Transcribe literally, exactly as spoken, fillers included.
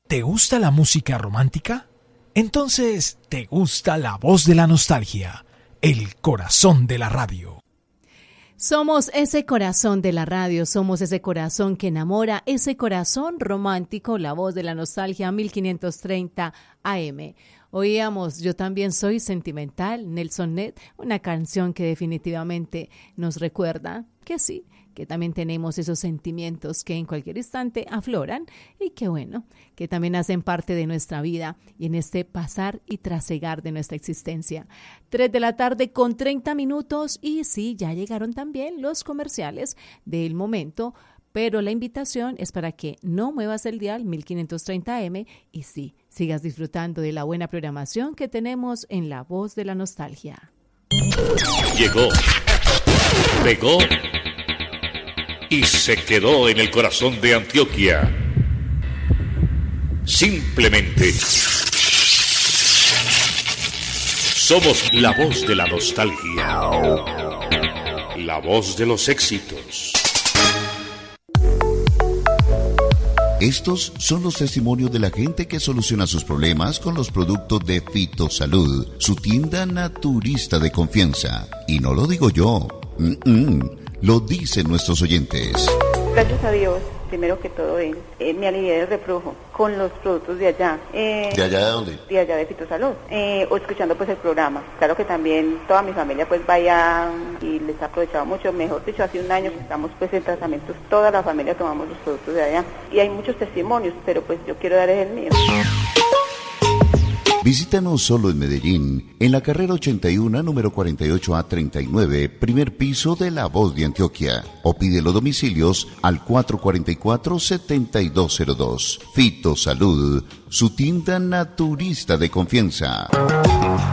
¿Te gusta la música romántica? Entonces, ¿te gusta la voz de la nostalgia? El corazón de la radio. Somos ese corazón de la radio, somos ese corazón que enamora, ese corazón romántico, la voz de la nostalgia, mil quinientos treinta A M. Oíamos Yo también soy sentimental, Nelson Ned, una canción que definitivamente nos recuerda que sí, que también tenemos esos sentimientos que en cualquier instante afloran y que bueno, que también hacen parte de nuestra vida y en este pasar y trasegar de nuestra existencia. Tres de la tarde con treinta minutos y sí, ya llegaron también los comerciales del momento, pero la invitación es para que no muevas el dial mil quinientos treinta A M y sí, sigas disfrutando de la buena programación que tenemos en La Voz de la Nostalgia. Llegó, pegó y se quedó en el corazón de Antioquia. Simplemente somos la voz de la nostalgia, la voz de los éxitos. Estos son los testimonios de la gente que soluciona sus problemas con los productos de Fitosalud, su tienda naturista de confianza. Y no lo digo yo, Mm-mm. lo dicen nuestros oyentes. Gracias a Dios, primero que todo, él, eh, me alivié del reflujo con los productos de allá. Eh, ¿De allá de dónde? De allá de Fitosalud, eh, o escuchando pues el programa. Claro que también toda mi familia pues vaya y les ha aprovechado mucho. Mejor dicho, hace un año que estamos pues en tratamientos, toda la familia tomamos los productos de allá. Y hay muchos testimonios, pero pues yo quiero dar el mío. Visítanos solo en Medellín, en la carrera ochenta y uno, número cuarenta y ocho A treinta y nueve, primer piso de La Voz de Antioquia. O pide los domicilios al cuatro cuatro cuatro, siete dos cero dos. Fitosalud, su tienda naturista de confianza.